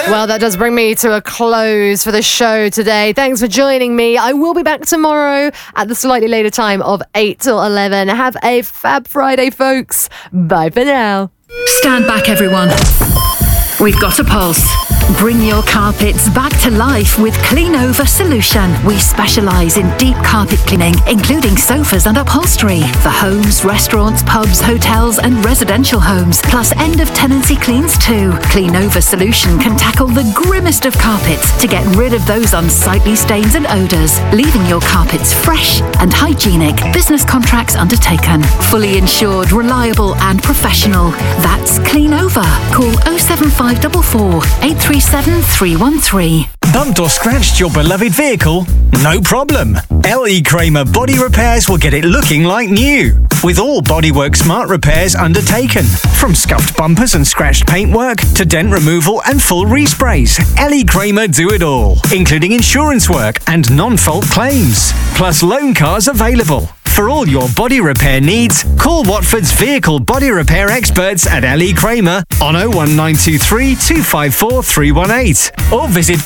Well, that does bring me to a close for the show today. Thanks for joining me. I will be back tomorrow at the slightly later time of 8 till 11. Have a fab Friday, folks. Bye for now. Stand back, everyone. We've got a pulse. Bring your carpets back to life with Cleanover Solution. We specialise in deep carpet cleaning, including sofas and upholstery for homes, restaurants, pubs, hotels and residential homes, plus end-of-tenancy cleans too. Cleanover Solution can tackle the grimmest of carpets to get rid of those unsightly stains and odours, leaving your carpets fresh and hygienic. Business contracts undertaken. Fully insured, reliable and professional. That's Cleanover. Call 07544 837 313. Bumped or scratched your beloved vehicle? No problem. L.E. Kramer Body Repairs will get it looking like new. With all Bodywork Smart repairs undertaken. From scuffed bumpers and scratched paintwork to dent removal and full resprays, L.E. Kramer do it all, including insurance work and non-fault claims. Plus loan cars available. For all your body repair needs, call Watford's vehicle body repair experts at L.E. Kramer on 01923 254 318 or visit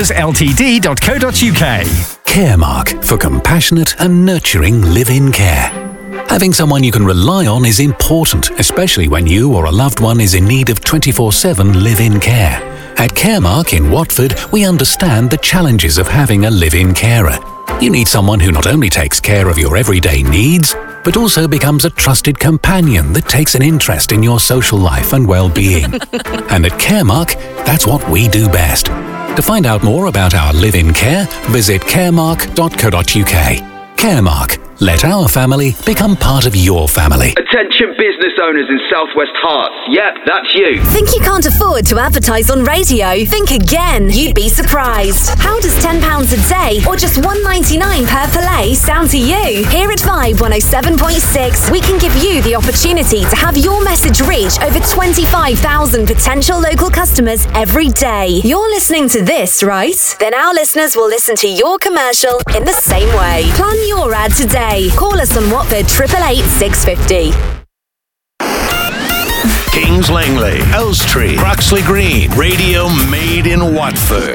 kramersltd.co.uk. Caremark, for compassionate and nurturing live-in care. Having someone you can rely on is important, especially when you or a loved one is in need of 24/7 live-in care. At Caremark in Watford, we understand the challenges of having a live-in carer. You need someone who not only takes care of your everyday needs, but also becomes a trusted companion that takes an interest in your social life and well-being. And at Caremark, that's what we do best. To find out more about our live-in care, visit caremark.co.uk. Caremark. Let our family become part of your family. Attention business owners in Southwest Hearts. Yep, that's you. Think you can't afford to advertise on radio? Think again. You'd be surprised. How does £10 a day or just $1.99 per play sound to you? Here at Vibe 107.6, we can give you the opportunity to have your message reach over 25,000 potential local customers every day. You're listening to this, right? Then our listeners will listen to your commercial in the same way. Plan your ad today. Call us on Watford 888 650. Kings Langley, Elstree, Croxley Green, radio made in Watford.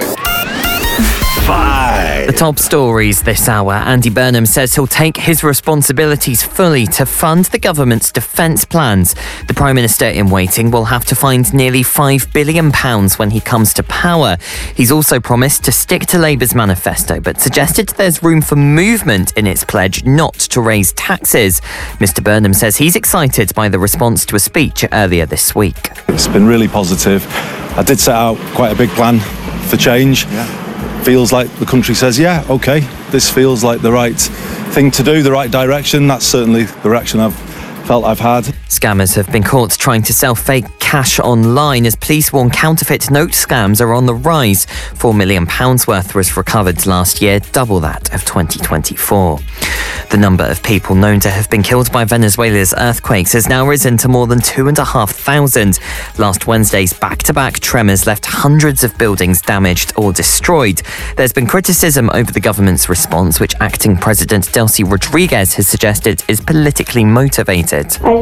5. The top stories this hour. Andy Burnham says he'll take his responsibilities fully to fund the government's defence plans. The Prime Minister in waiting will have to find nearly £5 billion when he comes to power. He's also promised to stick to Labour's manifesto, but suggested there's room for movement in its pledge not to raise taxes. Mr Burnham says he's excited by the response to a speech earlier this week. It's been really positive. I did set out quite a big plan for change. Feels like the country says, yeah, OK, this feels like the right thing to do, the right direction. That's certainly the direction I've felt I've had. Scammers have been caught trying to sell fake cash online as police warn counterfeit note scams are on the rise. £4 million worth was recovered last year, double that of 2024. The number of people known to have been killed by Venezuela's earthquakes has now risen to more than 2,500. Last Wednesday's back-to-back tremors left hundreds of buildings damaged or destroyed. There's been criticism over the government's response, which acting President Delcy Rodriguez has suggested is politically motivated.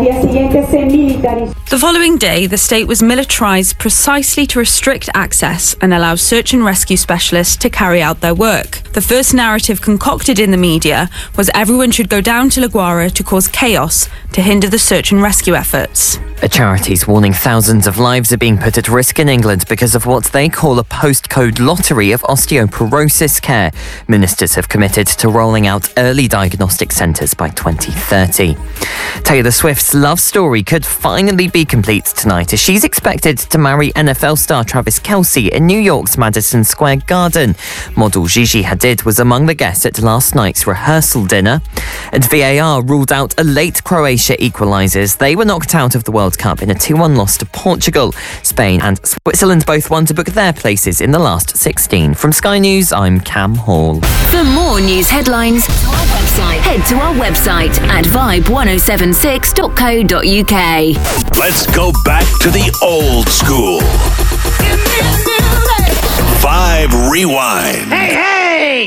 The following day, the state was militarised precisely to restrict access and allow search and rescue specialists to carry out their work. The first narrative concocted in the media was everyone should go down to La Guara to cause chaos to hinder the search and rescue efforts. A charity's warning thousands of lives are being put at risk in England because of what they call a postcode lottery of osteoporosis care. Ministers have committed to rolling out early diagnostic centres by 2030. Taylor Swift's love story could finally be complete tonight as she's expected to marry NFL star Travis Kelce in New York's Madison Square Garden. Model Gigi Hadid was among the guests at last night's rehearsal dinner. And VAR ruled out a late Croatia equalisers. They were knocked out of the World Cup in a 2-1 loss to Portugal. Spain and Switzerland both won to book their places in the last 16. From Sky News, I'm Cam Hall. For more news headlines, head to our website at vibe1076.co.uk. Let's go back to the old school. Vibe Rewind. Hey!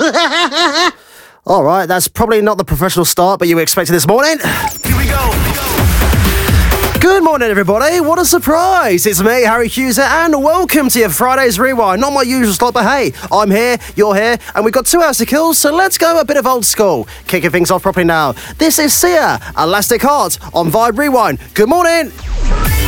All right, that's probably not the professional start, but you were expecting this morning. Here we go. Good morning, everybody. What a surprise. It's me, Harry Hughes, and welcome to your Friday's Rewind. Not my usual slot, but hey, I'm here, you're here, and we've got 2 hours to kill, so let's go a bit of old school. Kicking things off properly now. This is Sia, Elastic Heart, on Vibe Rewind. Good morning.